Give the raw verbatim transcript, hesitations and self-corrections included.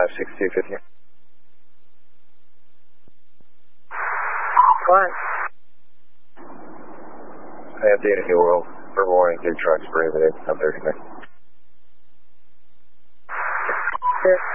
five six two fifty. What? I have data New World. For warning, two trucks prohibited. I'm thirty-nine. Sure.